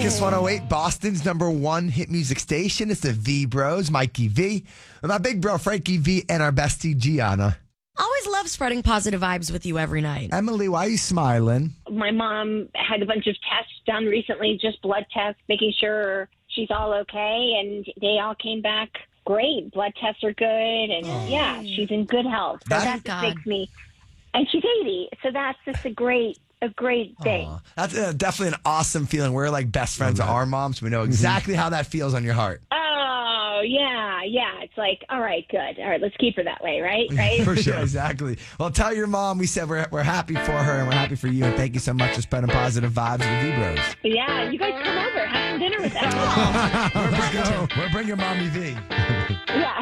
Kiss 108, Boston's #1 hit music station. It's the V Bros, Mikey V, and my big bro Frankie V, and our bestie Gianna. Always love spreading positive vibes with you every night. Emily, why are you smiling? My mom had a bunch of tests done recently, just blood tests, making sure she's all okay, and they all came back great. Blood tests are good, and yeah, she's in good health. So that just makes me, and she's 80, so that's just a great day. That's definitely an awesome feeling. We're like best friends of our moms. We know exactly how that feels on your heart. Oh, yeah. It's like, all right, good. All right, let's keep her that way, right? For sure, exactly. Well, tell your mom we said we're happy for her and we're happy for you, and thank you so much for spreading positive vibes with V Bros. Yeah, you guys come over, have some dinner with us. We'll bring your mommy V. Yeah.